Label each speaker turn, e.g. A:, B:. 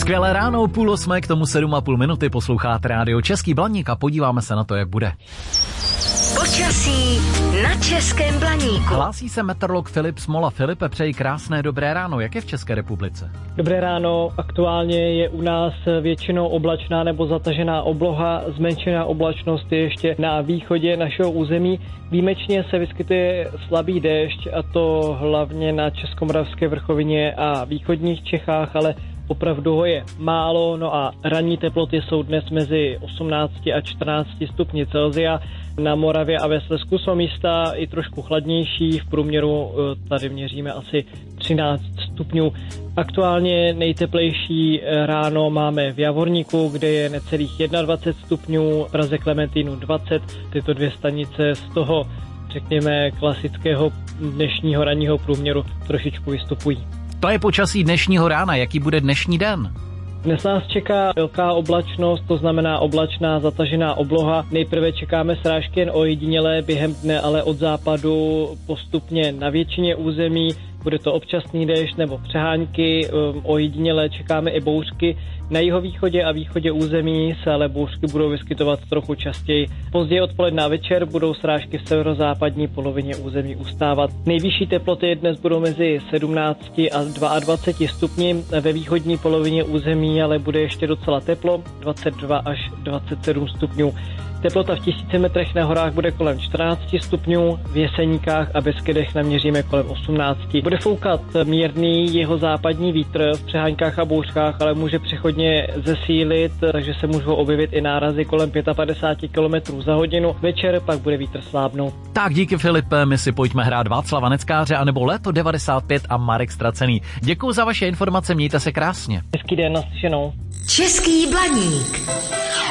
A: Skvělé ráno, 7:30, k tomu 7,5 minuty posloucháte rádio Český Blaník a podíváme se na to, jak bude.
B: Počasí na Českém Blaníku.
A: Hlásí se meteorolog Filip Smola. Filipe, přeji krásné dobré ráno. Jak je v České republice?
C: Dobré ráno. Aktuálně je u nás většinou oblačná nebo zatažená obloha. Zmenšená oblačnost je ještě na východě našeho území. Výjimečně se vyskytuje slabý déšť, a to hlavně na Českomoravské vrchovině a východních Čechách, ale opravdu ho je málo, no a ranní teploty jsou dnes mezi 18 a 14 stupni Celsia. Na Moravě a ve Slezsku jsou místa i trošku chladnější, v průměru tady měříme asi 13 stupňů. Aktuálně nejteplejší ráno máme v Javorníku, kde je necelých 21 stupňů, v Praze Klementínu 20, tyto dvě stanice z toho, řekněme, klasického dnešního ranního průměru trošičku vystupují.
A: To je počasí dnešního rána, jaký bude dnešní den?
C: Dnes nás čeká velká oblačnost, to znamená oblačná zatažená obloha. Nejprve čekáme srážky jen ojedinělé během dne, ale od západu postupně na většině území. Bude to občasný déšť nebo přehánky, ojedinělé čekáme i bouřky. Na jihovýchodě a východě území se ale bouřky budou vyskytovat trochu častěji. Později odpoledne a večer budou srážky v severozápadní polovině území ustávat. Nejvyšší teploty dnes budou mezi 17 a 22 stupni. Ve východní polovině území ale bude ještě docela teplo, 22 až 27 stupňů. Teplota v 1000 metrech na horách bude kolem 14 stupňů, v Jeseníkách a Beskydech naměříme kolem 18. Bude foukat mírný jihozápadní vítr v přeháňkách a bouřkách, ale může přechodně zesílit, takže se můžou objevit i nárazy kolem 55 km za hodinu. Večer pak bude vítr slábnout.
A: Tak díky, Filipe, my si pojďme hrát Václava Neckáře anebo Léto 95 a Marek Ztracený. Děkuji za vaše informace, mějte se krásně.
C: Hezký den, naslyšenou.
B: Český Blaník.